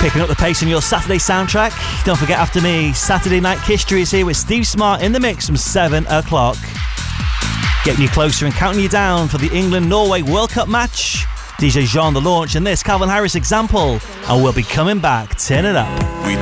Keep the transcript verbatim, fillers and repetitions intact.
Picking up the pace on your Saturday soundtrack. Don't forget, after me, Saturday Night History is here with Steve Smart in the mix from seven o'clock. Getting you closer and counting you down for the England-Norway World Cup match. D J Jean The Launch and this Calvin Harris Example. And we'll be coming back. Turn it up. We